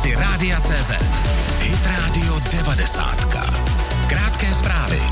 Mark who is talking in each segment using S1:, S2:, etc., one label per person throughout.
S1: aplikaci Rádia.cz. Hit Radio 90. Krátké zprávy.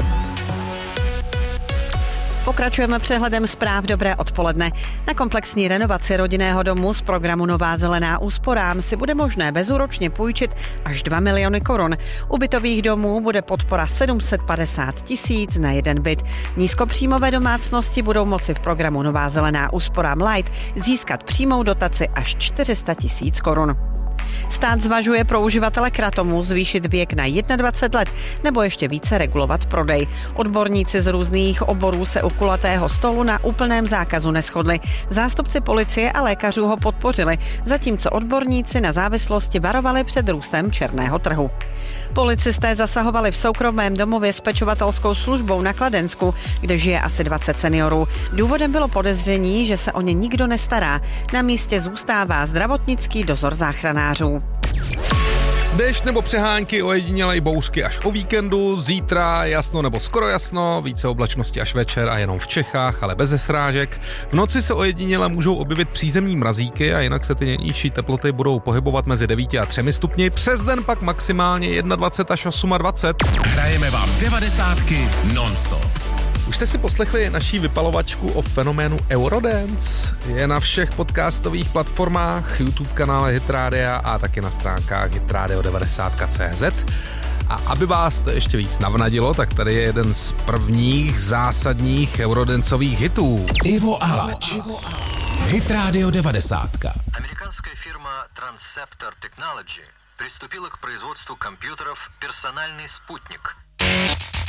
S2: Pokračujeme přehledem zpráv. Dobré odpoledne. Na komplexní renovaci rodinného domu z programu Nová zelená úsporám si bude možné bezúročně půjčit až 2 miliony korun. U bytových domů bude podpora 750 000 na jeden byt. Nízkopříjmové domácnosti budou moci v programu Nová zelená úsporám Light získat přímou dotaci až 400 000 korun. Stát zvažuje pro uživatele kratomu zvýšit věk na 21 let nebo ještě více regulovat prodej. Odborníci z různých oborů se u kulatého stolu na úplném zákazu neshodli. Zástupci policie a lékařů ho podpořili, zatímco odborníci na závislosti varovali před růstem černého trhu. Policisté zasahovali v soukromém domově s pečovatelskou službou na Kladensku, kde žije asi 20 seniorů. Důvodem bylo podezření, že se o ně nikdo nestará. Na místě zůstává zdravotnický dozor záchranářů.
S3: Déšť nebo přehánky, ojedinělé bouřky až o víkendu, zítra jasno nebo skoro jasno, více oblačnosti až večer a jenom v Čechách, ale bez srážek. V noci se ojediněle můžou objevit přízemní mrazíky a jinak se ty nejnižší teploty budou pohybovat mezi 9 a 3 stupni, přes den pak maximálně 21 až 28.
S1: Hrajeme vám 90 non-stop.
S3: Už jste si poslechli naší vypalovačku o fenoménu Eurodance? Je na všech podcastových platformách, YouTube kanále Hit Rádia a taky na stránkách hitradio90.cz. A aby vás to ještě víc navnadilo, tak tady je jeden z prvních zásadních eurodancových hitů.
S1: Ivo Alač. Hit Radio 90.
S4: Американская фирма Transceptor Technology приступила к производству компьютеров «Персональный спутник».